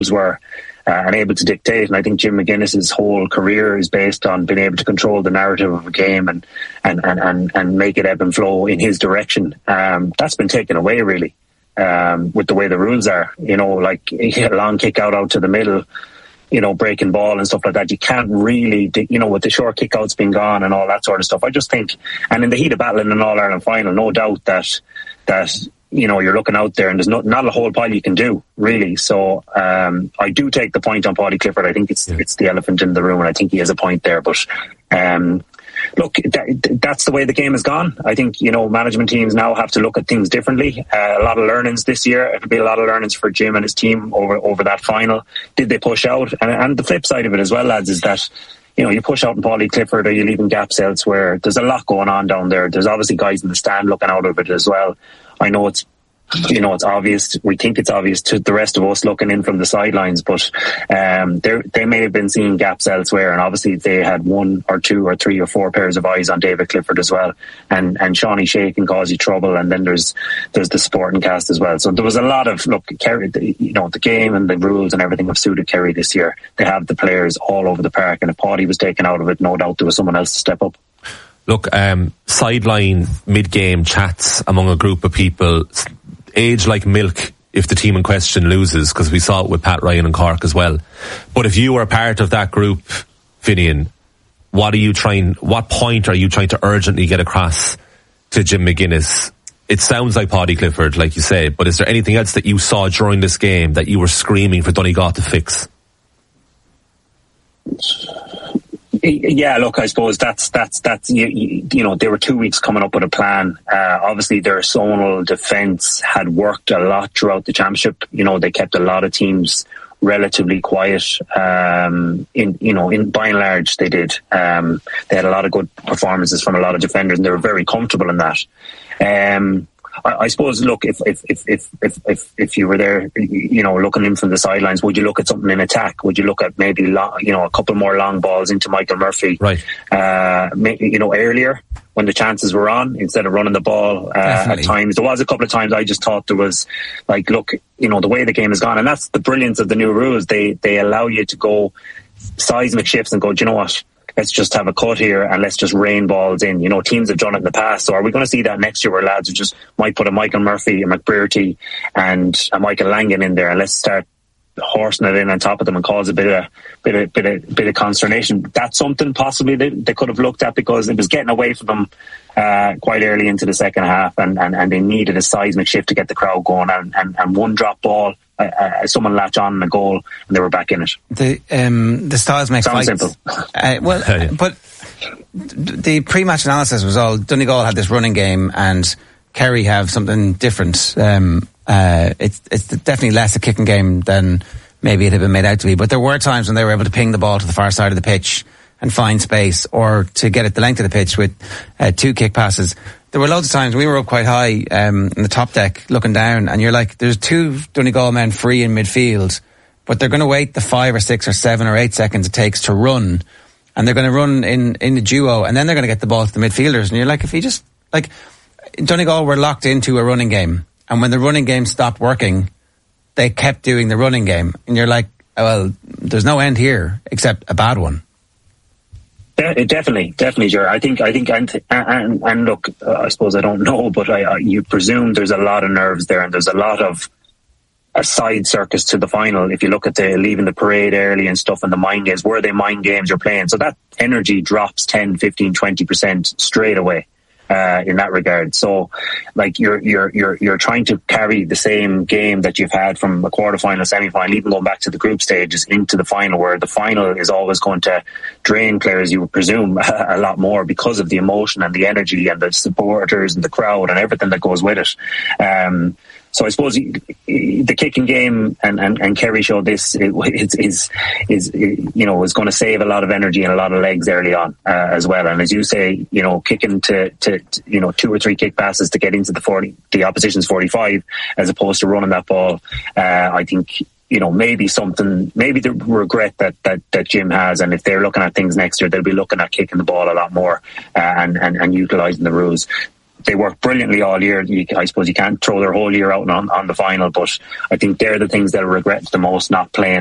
were and able to dictate. And I think Jim McGuinness's whole career is based on being able to control the narrative of a game and make it ebb and flow in his direction. That's been taken away really with the way the rules are. Like a long kick out to the middle, breaking ball and stuff like that. You can't really, with the short kick outs being gone and all that sort of stuff. I just think, and in the heat of battle in an All-Ireland final, no doubt that you're looking out there and there's not a whole pile you can do, really. So I do take the point on Paudie Clifford. I think it's the elephant in the room, and I think he has a point there. But look, that's the way the game has gone. I think, management teams now have to look at things differently. A lot of learnings this year. It'll be a lot of learnings for Jim and his team over that final. Did they push out? And the flip side of it as well, lads, is that, you push out in Paudie Clifford or you're leaving gaps elsewhere. There's a lot going on down there. There's obviously guys in the stand looking out of it as well. I know it's obvious. We think it's obvious to the rest of us looking in from the sidelines, but they may have been seeing gaps elsewhere, and obviously they had 1 or 2 or 3 or 4 pairs of eyes on David Clifford as well. And Shawnee Shea can cause you trouble, and then there's the supporting cast as well. So there was a lot of Kerry. The game and the rules and everything have suited Kerry this year. They have the players all over the park, and if Paudie was taken out of it, no doubt there was someone else to step up. Look, sideline mid-game chats among a group of people age like milk if the team in question loses, because we saw it with Pat Ryan and Cork as well. But if you were a part of that group, Finian, what point are you trying to urgently get across to Jim McGuinness? It sounds like Paudie Clifford, like you say, but is there anything else that you saw during this game that you were screaming for Donegal to fix? Yeah, look, I suppose that's they were 2 weeks coming up with a plan. Obviously their zonal defence had worked a lot throughout the championship. They kept a lot of teams relatively quiet. In by and large they did. They had a lot of good performances from a lot of defenders, and they were very comfortable in that. I suppose, look, if you were there, looking in from the sidelines, would you look at something in attack? Would you look at maybe, a couple more long balls into Michael Murphy, right? Earlier when the chances were on, instead of running the ball at times. There was a couple of times I just thought there was look, the way the game has gone, and that's the brilliance of the new rules. They allow you to go seismic shifts and go, do you know what? Let's just have a cut here and let's just rain balls in. Teams have done it in the past. So are we going to see that next year where lads who just might put a Michael Murphy, a McBrearty and a Michael Langan in there, and let's start horsing it in on top of them and cause a bit of consternation? That's something possibly they could have looked at, because it was getting away from them quite early into the second half, and they needed a seismic shift to get the crowd going, and one drop ball, someone latch on a goal and they were back in it. The styles make Sounds fights simple. But the pre-match analysis was all Donegal had this running game and Kerry have something different. It's definitely less a kicking game than maybe it had been made out to be, but there were times when they were able to ping the ball to the far side of the pitch and find space, or to get it the length of the pitch with 2 kick passes. There were loads of times we were up quite high in the top deck looking down, and you're like, there's 2 Donegal men free in midfield, but they're going to wait the 5 or 6 or 7 or 8 seconds it takes to run, and they're going to run in the duo, and then they're going to get the ball to the midfielders. And you're like, if you just, Donegal were locked into a running game, and when the running game stopped working, they kept doing the running game, and you're like, well, there's no end here except a bad one. Definitely, Ger. I think, and look, I suppose I don't know, but you presume there's a lot of nerves there, and there's a lot of a side circus to the final. If you look at the leaving the parade early and stuff, and the mind games, were they mind games you're playing? So that energy drops 10, 15, 20% straight away. In that regard, so you're trying to carry the same game that you've had from a quarterfinal, semi-final, even going back to the group stages into the final, where the final is always going to drain players, you would presume, a lot more because of the emotion and the energy and the supporters and the crowd and everything that goes with it. So I suppose the kicking game and Kerry showed this is going to save a lot of energy and a lot of legs early on as well. And as you say, kicking to 2 or 3 kick passes to get into the opposition's 45 as opposed to running that ball. I think maybe the regret that Jim has, and if they're looking at things next year, they'll be looking at kicking the ball a lot more and utilising the rules. they worked brilliantly all year. I suppose you can't throw their whole year out on the final, but I think they're the things they'll regret the most, not playing